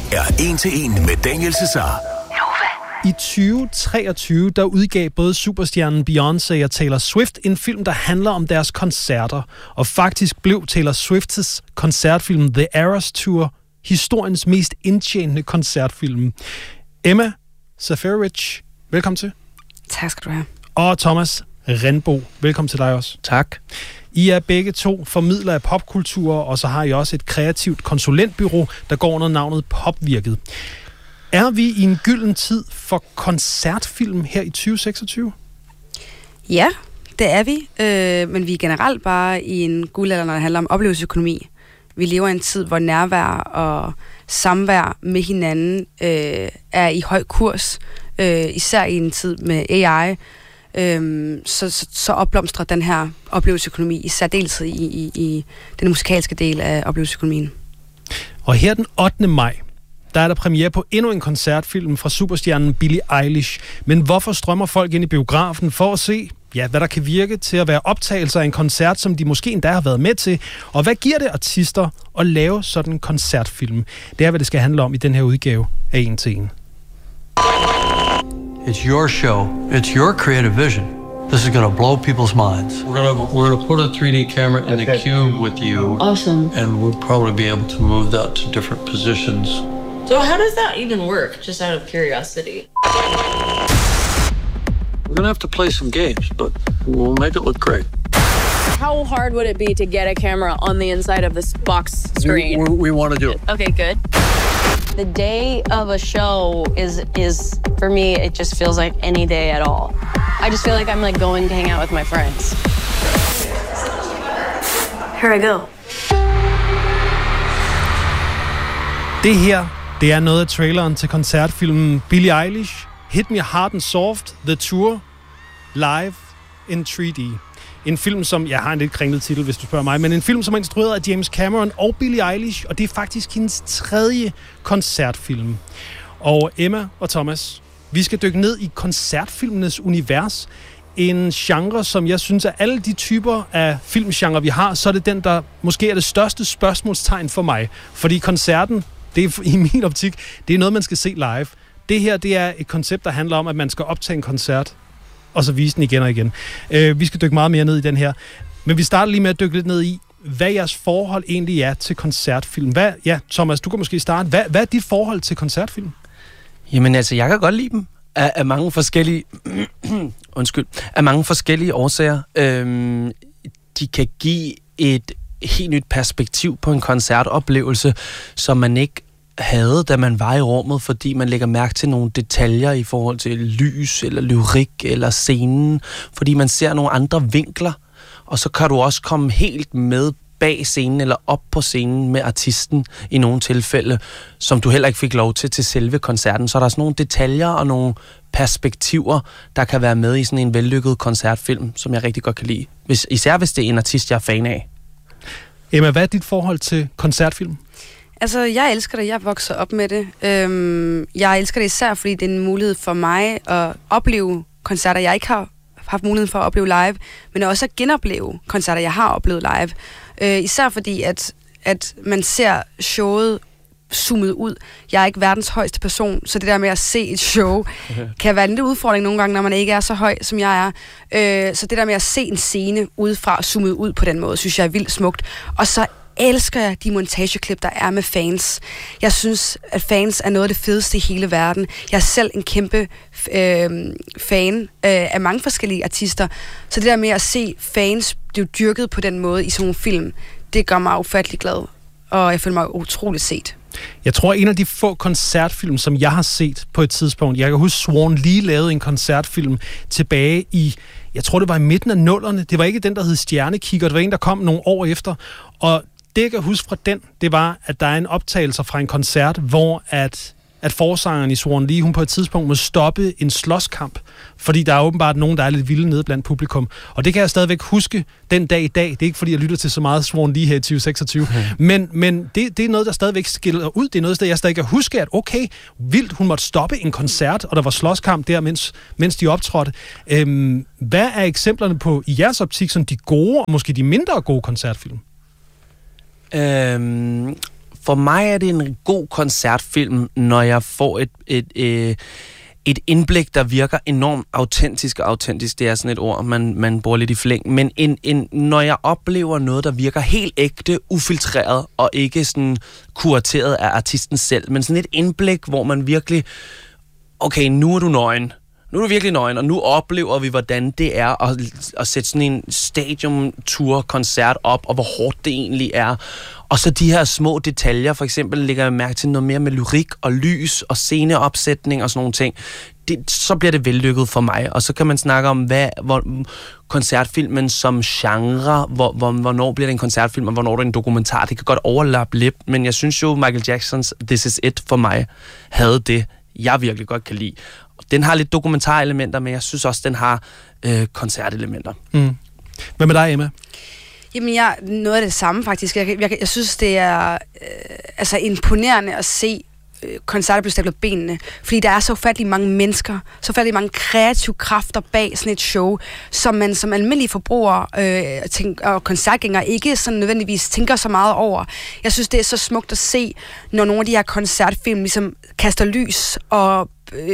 er En til En med Daniel Cesar. I 2023, der udgav både superstjernen Beyoncé og Taylor Swift en film, der handler om deres koncerter. Og faktisk blev Taylor Swifts koncertfilm The Eras Tour historiens mest indtjenende koncertfilm. Emma Safarovich, velkommen til. Tak skal du have. Og Thomas Renbo, velkommen til dig også. Tak. I er begge to formidlere af popkultur, og så har I også et kreativt konsulentbyrå, der går under navnet Popvirket. Er vi i en gylden tid for koncertfilm her i 2026? Ja, det er vi. Men vi er generelt bare i en guldalder, når det handler om oplevelsesøkonomi. Vi lever i en tid, hvor nærvær og samvær med hinanden er i høj kurs. Især i en tid med AI. Så opblomstrer den her oplevelsesøkonomi i særdeleshed i den musikalske del af oplevelsesøkonomien. Og her den 8. maj, der er der premiere på endnu en koncertfilm fra superstjernen Billie Eilish. Men hvorfor strømmer folk ind i biografen for at se, hvad der kan virke til at være optagelser af en koncert, som de måske endda har været med til? Og hvad giver det artister at lave sådan en koncertfilm? Det er, hvad det skal handle om i den her udgave af En til En. It's your show. It's your creative vision. This is going to blow people's minds. We're gonna put a 3D camera in a cube with you. Awesome. And we'll probably be able to move that to different positions. So how does that even work, just out of curiosity? We're going to have to play some games, but we'll make it look great. How hard would it be to get a camera on the inside of this box screen? We want to do it. Okay, good. The day of a show is for me, it just feels like any day at all. I just feel like I'm like going to hang out with my friends. Here I go. Det her, det er noget af traileren til koncertfilmen Billie Eilish, Hit Me Hard and Soft, The Tour, Live in 3D. En film, som, jeg har en lidt kringlet titel, hvis du spørger mig, men en film, som er instrueret af James Cameron og Billie Eilish, og det er faktisk hendes 3. koncertfilm. Og Emma og Thomas, vi skal dykke ned i koncertfilmenes univers. En genre, som jeg synes, at alle de typer af filmgenre, vi har, så er det den, der måske er det største spørgsmålstegn for mig. Fordi koncerten, det er i min optik, det er noget, man skal se live. Det her, det er et koncept, der handler om, at man skal optage en koncert, og så vise den igen og igen. Vi skal dykke meget mere ned i den her. Men vi starter lige med at dykke lidt ned i, hvad jeres forhold egentlig er til koncertfilm. Thomas, du kan måske starte. Hvad er dit forhold til koncertfilm? Jamen altså, jeg kan godt lide dem af mange forskellige af mange forskellige årsager. De kan give et helt nyt perspektiv på en koncertoplevelse, som man ikke havde, da man var i rummet, fordi man lægger mærke til nogle detaljer i forhold til lys, eller lyrik, eller scenen, fordi man ser nogle andre vinkler, og så kan du også komme helt med bag scenen, eller op på scenen med artisten i nogle tilfælde, som du heller ikke fik lov til selve koncerten. Så er der sådan nogle detaljer og nogle perspektiver, der kan være med i sådan en vellykket koncertfilm, som jeg rigtig godt kan lide. Især hvis det er en artist, jeg er fan af. Emma, hvad er dit forhold til koncertfilm? Altså, jeg elsker det. Jeg vokser op med det. Jeg elsker det især, fordi det er en mulighed for mig at opleve koncerter, jeg ikke har haft mulighed for at opleve live, men også at genopleve koncerter, jeg har oplevet live. Især fordi, at man ser showet zoomet ud. Jeg er ikke verdens højeste person, så det der med at se et show kan være en lille udfordring nogle gange, når man ikke er så høj, som jeg er. Så det der med at se en scene udefra zoomet ud på den måde, synes jeg er vildt smukt. Og så elsker jeg de montageklip, der er med fans. Jeg synes, at fans er noget af det fedeste i hele verden. Jeg er selv en kæmpe fan af mange forskellige artister. Så det der med at se fans blive dyrket på den måde i sådan nogle film, det gør mig ufattelig glad. Og jeg føler mig utroligt set. Jeg tror, en af de få koncertfilm, som jeg har set på et tidspunkt, jeg kan huske, Swan Lee lavede en koncertfilm tilbage i, jeg tror, det var i midten af 00'erne. Det var ikke den, der hed Stjernekigger. Det var en, der kom nogle år efter. Og det, jeg kan huske fra den, det var, at der er en optagelse fra en koncert, hvor at forsangeren i Swan Lee, hun på et tidspunkt må stoppe en slåskamp, fordi der er åbenbart nogen, der er lidt vilde nede blandt publikum. Og det kan jeg stadigvæk huske den dag i dag. Det er ikke, fordi jeg lytter til så meget Swan Lee her i 2026. Men det er noget, der stadigvæk skiller ud. Det er noget, der jeg stadig kan huske, at okay, vildt, hun måtte stoppe en koncert, og der var slåskamp der, mens de optrådte. Hvad er eksemplerne på, i jeres optik, sådan de gode, og måske de mindre gode koncertfilm? for mig er det en god koncertfilm, når jeg får et indblik, der virker enormt autentisk, og autentisk, det er sådan et ord, man bruger lidt i flæng, men når jeg oplever noget, der virker helt ægte, ufiltreret, og ikke sådan kurateret af artisten selv, men sådan et indblik, hvor man virkelig, okay, nu er du nøgen. Nu er du virkelig nøgen, og nu oplever vi, hvordan det er at sætte sådan en stadium-tour-koncert op, og hvor hårdt det egentlig er. Og så de her små detaljer, for eksempel lægger jeg mærke til noget mere med lyrik og lys og sceneopsætning og sådan nogle ting. Så bliver det vellykket for mig. Og så kan man snakke om, hvor koncertfilmen som genre, hvornår bliver det en koncertfilm, og hvornår det er en dokumentar. Det kan godt overlappe lidt, men jeg synes jo, Michael Jacksons This Is It for mig havde det, jeg virkelig godt kan lide. Den har lidt dokumentarelementer, men jeg synes også, den har koncertelementer. Mm. Hvad med dig, Emma? Jamen, noget af det samme, faktisk. Jeg synes, det er imponerende at se koncerter blive stablet benene, fordi der er så ufattelig mange mennesker, så ufattelig mange kreative kræfter bag sådan et show, som man som almindelige forbruger og koncertgængere ikke sådan nødvendigvis tænker så meget over. Jeg synes, det er så smukt at se, når nogle af de her koncertfilm ligesom kaster lys og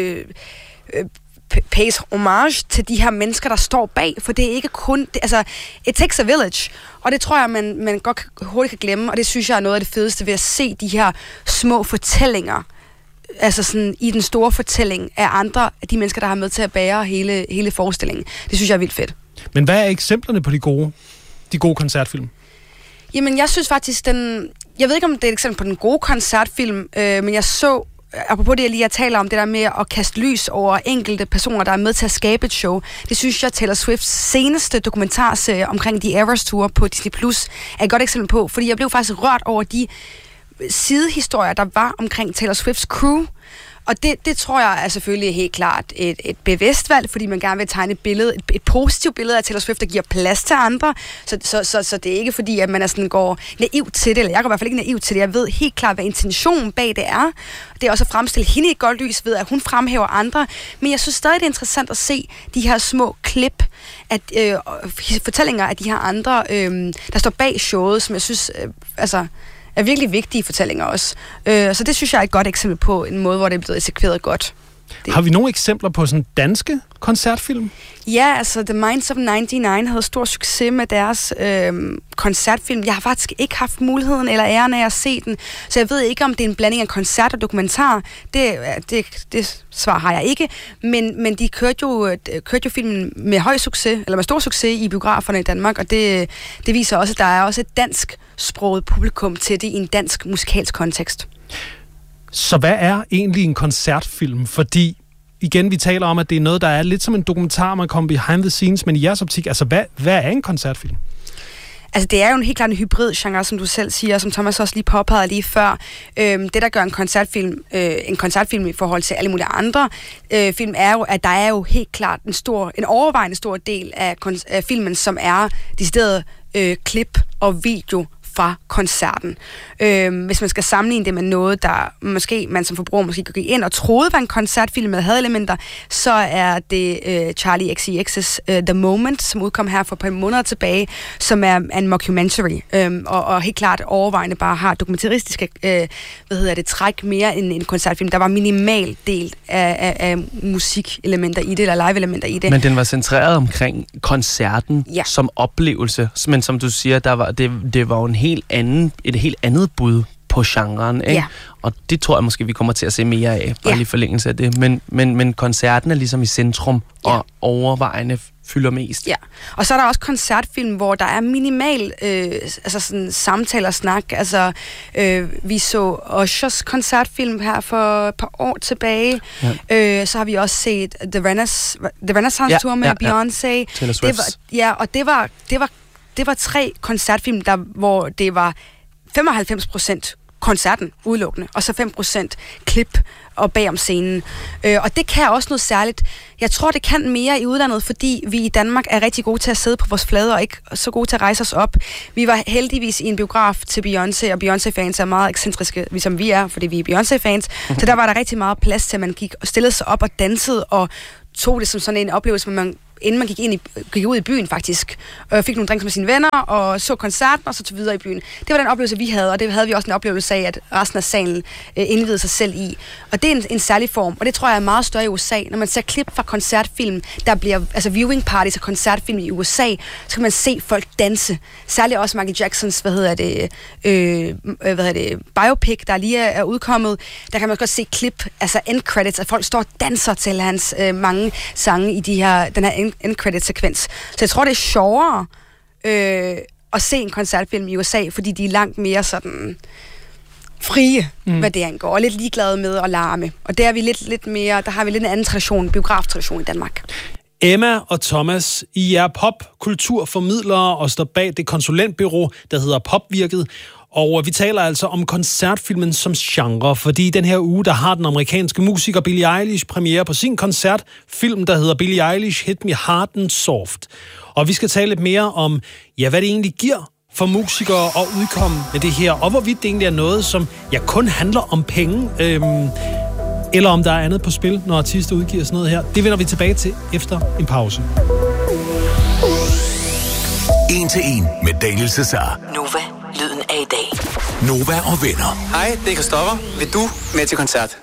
pays homage til de her mennesker, der står bag, for det er ikke kun... it takes a village, og det tror jeg, man godt hurtigt kan glemme, og det synes jeg er noget af det fedeste ved at se de her små fortællinger, altså sådan i den store fortælling af andre af de mennesker, der har med til at bære hele forestillingen. Det synes jeg er vildt fedt. Men hvad er eksemplerne på de gode koncertfilm? Jamen, jeg synes faktisk, jeg ved ikke, om det er et eksempel på den gode koncertfilm, men jeg så apropos det, jeg taler om, det der med at kaste lys over enkelte personer, der er med til at skabe et show. Det synes jeg, Taylor Swifts seneste dokumentarserie omkring The Eras Tour på Disney Plus er et godt eksempel på, fordi jeg blev faktisk rørt over de sidehistorier, der var omkring Taylor Swifts crew. Og det tror jeg er selvfølgelig helt klart et bevidst valg, fordi man gerne vil tegne et billede, et positivt billede af Taylor Swift, der giver plads til andre. Så det er ikke fordi, at man er sådan går naiv til det, eller jeg går i hvert fald ikke naiv til det. Jeg ved helt klart, hvad intentionen bag det er. Det er også at fremstille hende i et godt lys ved, at hun fremhæver andre. Men jeg synes stadig, det er interessant at se de her små klip, fortællinger af de her andre, der står bag showet, som jeg synes, er virkelig vigtige fortællinger også. Så det synes jeg er et godt eksempel på en måde, hvor det er blevet eksekveret godt. Har vi nogle eksempler på sådan danske koncertfilm? Ja, The Minds of 99 havde stor succes med deres koncertfilm. Jeg har faktisk ikke haft muligheden eller æren af at se den, så jeg ved ikke, om det er en blanding af koncert og dokumentar. Det svar har jeg ikke, men de kørte jo filmen med høj succes, eller med stor succes i biograferne i Danmark, og det viser også, at der er også et dansksproget publikum til det i en dansk musikalsk kontekst. Så hvad er egentlig en koncertfilm? Fordi, igen, vi taler om, at det er noget, der er lidt som en dokumentar, man kommer behind the scenes, men i jeres optik, hvad er en koncertfilm? Altså, det er jo helt klart en hybrid-genre, som du selv siger, som Thomas også lige påpegede lige før. Det, der gør en koncertfilm i forhold til alle mulige andre film, er jo, at der er jo helt klart en overvejende stor del af filmen, som er decideret klip og video fra koncerten. Hvis man skal sammenligne det med noget, der måske man som forbruger måske gik ind og troede var en koncertfilm med havde elementer, så er det Charlie XCX's The Moment, som udkom her for et par måneder tilbage, som er en mockumentary, og helt klart overvejende bare har dokumentaristiske træk mere end en koncertfilm. Der var minimal del af musikelementer i det, eller live-elementer i det. Men den var centreret omkring koncerten som oplevelse, men som du siger, det var jo et helt andet bud på genren, ikke? Ja. Og det tror jeg måske, vi kommer til at se mere af, bare lige forlængelse af det. Men koncerten er ligesom i centrum, og overvejende fylder mest. Ja, og så er der også koncertfilm, hvor der er minimal sådan samtaler og snak. Vi så Ushers koncertfilm her for et par år tilbage. Ja. Så har vi også set The Renaissance Tour med Beyoncé. Taylor Swift. Det var 3 koncertfilm, hvor det var 95% koncerten udelukkende, og så 5% klip og bag om scenen. Og det kan også noget særligt. Jeg tror, det kan mere i udlandet, fordi vi i Danmark er rigtig gode til at sidde på vores flader, og ikke så gode til at rejse os op. Vi var heldigvis i en biograf til Beyoncé, og Beyoncé-fans er meget ekscentriske, ligesom vi er, fordi vi er Beyoncé-fans. Så der var der rigtig meget plads til, at man gik og stillede sig op og dansede, og tog det som sådan en oplevelse, hvor man inden man gik ud i byen faktisk, fik nogle drinks med sine venner, og så koncerten, og så tog videre i byen. Det var den oplevelse, vi havde, og det havde vi også en oplevelse af, at resten af salen indvidede sig selv i. Og det er en særlig form, og det tror jeg er meget større i USA. Når man ser klip fra koncertfilm, der bliver, altså viewing parties og koncertfilm i USA, så kan man se folk danse. Særligt også Michael Jacksons, biopic, der lige er udkommet. Der kan man også se klip, altså end credits, at folk står og danser til hans mange sange i den her end credit sekvens. Så jeg tror, det er sjovere at se en koncertfilm i USA, fordi de er langt mere sådan frie, hvad det angår, og lidt ligeglade med at larme. Og der er vi lidt mere, der har vi lidt en anden tradition, biograftradition i Danmark. Emma og Thomas, I er popkulturformidlere og står bag det konsulentbureau, der hedder Popvirket. Og vi taler altså om koncertfilmen som genre, fordi den her uge, der har den amerikanske musiker Billie Eilish premiere på sin koncertfilm, der hedder Billie Eilish Hit Me Hard and Soft. Og vi skal tale lidt mere om, hvad det egentlig giver for musikere at udkomme med det her, og hvorvidt det egentlig er noget, som kun handler om penge, eller om der er andet på spil, når artister udgiver sådan noget her. Det vender vi tilbage til efter en pause. 1 til 1 med Daniel Cesar. Nova, lyden af i dag. Nova og venner. Hej, det er Christoffer. Vil du med til koncert?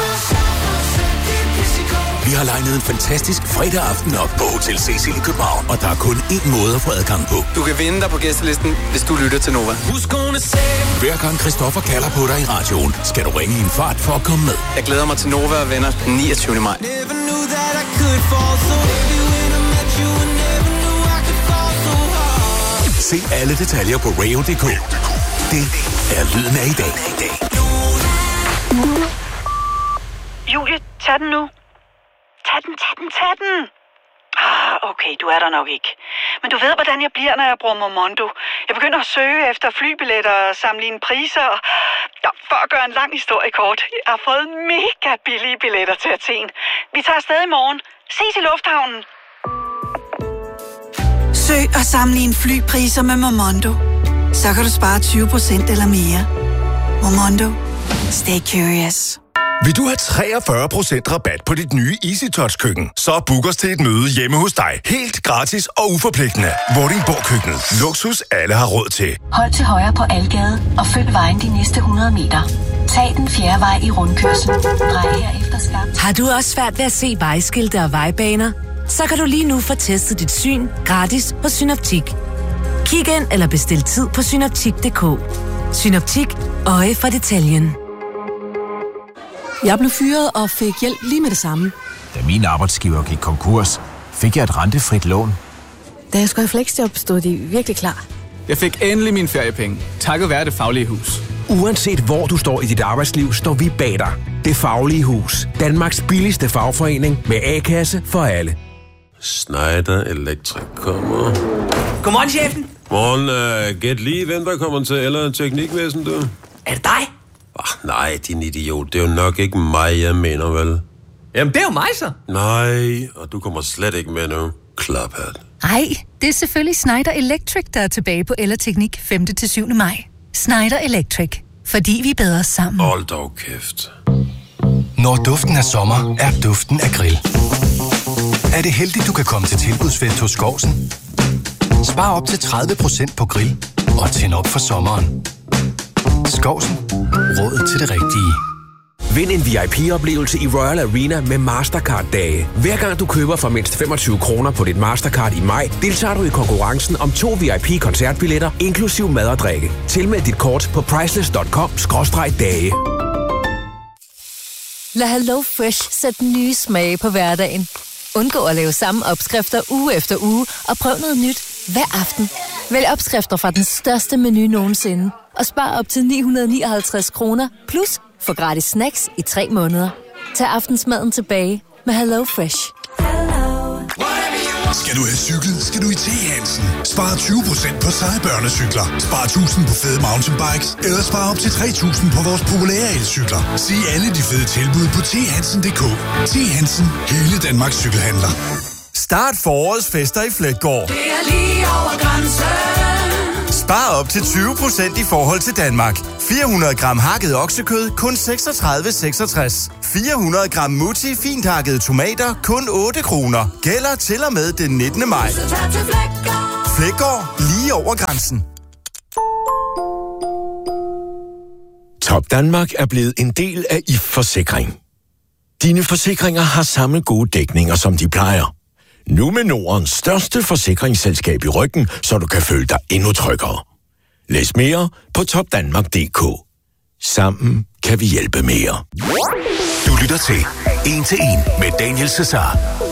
Vi har legnet en fantastisk fredag aften op på Hotel Cecil i København, og der er kun én måde at få adgang på. Du kan vinde dig på gæstelisten, hvis du lytter til Nova. Hver gang Christoffer kalder på dig i radioen, skal du ringe i en fart for at komme med. Jeg glæder mig til Nova og venner den 29. maj. Se alle detaljer på radio.dk. Det er lyden af i dag. Julie, tag den nu. Tag den. Okay, du er der nok ikke. Men du ved, hvordan jeg bliver, når jeg bruger Momondo. Jeg begynder at søge efter flybilletter og sammenligne priser. For at gøre en lang historie kort. Jeg har fået mega billige billetter til Athen. Vi tager afsted i morgen. Ses i lufthavnen. Søg og sammenligne flypriser med Momondo. Så kan du spare 20% eller mere. Momondo. Stay curious. Vil du have 43% rabat på dit nye EasyTouch-køkken? Så book os til et møde hjemme hos dig. Helt gratis og uforpligtende. Vordingborg Køkken. Luksus alle har råd til. Hold til højre på Algade og følg vejen de næste 100 meter. Tag den 4. vej i rundkørslen. Drej herefter skarpt. Har du også svært ved at se vejskilte og vejbaner? Så kan du lige nu få testet dit syn gratis på Synoptik. Kig ind eller bestil tid på synoptik.dk. Synoptik. Øje for detaljen. Jeg blev fyret og fik hjælp lige med det samme. Da min arbejdsgiver gik konkurs, fik jeg et rentefrit lån. Da jeg skulle have fleksjob, stod de virkelig klar. Jeg fik endelig mine feriepenge, takket være Det Faglige Hus. Uanset hvor du står i dit arbejdsliv, står vi bag dig. Det Faglige Hus. Danmarks billigste fagforening med A-kasse for alle. Schneider Electric kommer. Godmorgen, chefen. Morgen, gæt lige, hvem der kommer til eller teknikvæsen, du? Er det dig? Nej, din idiot. Det er jo nok ikke mig, jeg mener, vel? Jamen, det er jo mig, så. Nej, og du kommer slet ikke med nu. Klaphat. Ej, det er selvfølgelig Schneider Electric, der er tilbage på Ellerteknik 5. til 7. maj. Schneider Electric. Fordi vi er bedre sammen. Hold dog kæft. Når duften af sommer, er duften af grill. Er det heldigt, du kan komme til tilbudsfest hos Skovsen? Spar op til 30% på grill og tænd op for sommeren. Skovsen. Råd til det rigtige. Vind en VIP-oplevelse i Royal Arena med Mastercard-dage. Hver gang du køber for mindst 25 kroner på dit Mastercard i maj, deltager du i konkurrencen om 2 VIP-koncertbilletter, inklusiv mad og drikke. Tilmeld dit kort på priceless.com/dage. Lad HelloFresh sætte nye smage på hverdagen. Undgå at lave samme opskrifter uge efter uge, og prøv noget nyt hver aften. Vælg opskrifter fra den største menu nogensinde, og spar op til 959 kroner, plus få gratis snacks i 3 måneder. Tag aftensmaden tilbage med HelloFresh. Skal du have cykel, skal du i T. Hansen. Spar 20% på seje børnecykler. Spar 1000 på fede mountainbikes. Eller spar op til 3000 på vores populære elcykler. Se alle de fede tilbud på thansen.dk. T. Hansen. Hele Danmarks cykelhandler. Start forårets fester i Fleggaard. Det er lige over grænsen. Spar op til 20% i forhold til Danmark. 400 gram hakket oksekød, kun 36,66. 400 gram Mutti fint hakkede tomater, kun 8 kroner. Gælder til og med den 19. maj. Flækgaard, lige over grænsen. Top Danmark er blevet en del af IF Forsikring. Dine forsikringer har samme gode dækninger, som de plejer. Nu med Nordens største forsikringsselskab i ryggen, så du kan føle dig endnu tryggere. Læs mere på topdanmark.dk. Sammen kan vi hjælpe mere. Du lytter til 1 til 1 med Daniel Cesar.